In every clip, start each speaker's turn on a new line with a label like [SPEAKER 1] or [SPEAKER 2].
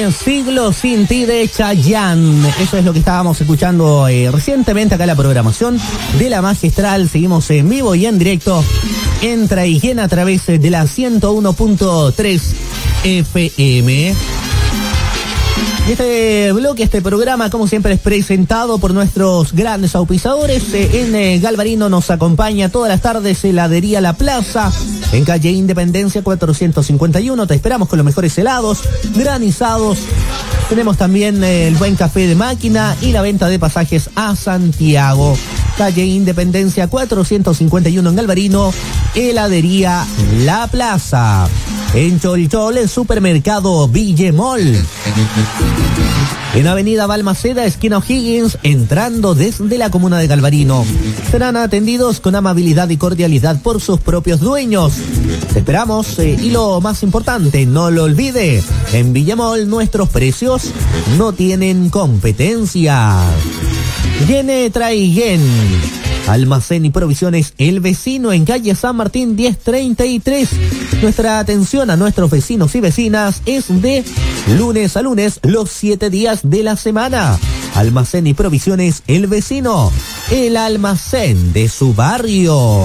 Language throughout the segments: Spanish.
[SPEAKER 1] Siglo Sin Ti de Chayanne. Eso es lo que estábamos escuchando recientemente acá en la programación de La Magistral. Seguimos en vivo y en directo en Traiguén a través de la 101.3 FM. Y este bloque, este programa, como siempre, es presentado por nuestros grandes auspiciadores. En Galvarino nos acompaña todas las tardes heladería La Plaza, en calle Independencia 451. Te esperamos con los mejores helados, granizados. Tenemos también el buen café de máquina y la venta de pasajes a Santiago. Calle Independencia 451 en Galvarino, heladería La Plaza. En Cholchol, el supermercado Villemol. En Avenida Balmaceda, esquina O'Higgins, entrando desde la comuna de Galvarino. Serán atendidos con amabilidad y cordialidad por sus propios dueños. Te esperamos y lo más importante, no lo olvide, en Villemol nuestros precios no tienen competencia. Viene Traiguén. Almacén y provisiones El Vecino en calle San Martín 1033. Nuestra atención a nuestros vecinos y vecinas es de lunes a lunes los 7 días de la semana. Almacén y provisiones El Vecino, el almacén de su barrio.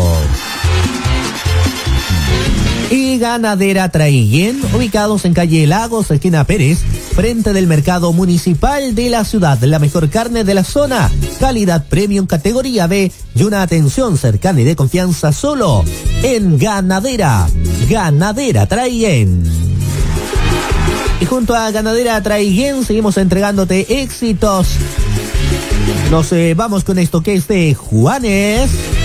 [SPEAKER 1] Y Ganadera Traiguén, ubicados en calle Lagos, esquina Pérez, frente del mercado municipal de la ciudad. La mejor carne de la zona, calidad premium categoría B y una atención cercana y de confianza solo en Ganadera Traiguén. Y junto a Ganadera Traiguén seguimos entregándote éxitos. Nos vamos con esto que es de Juanes.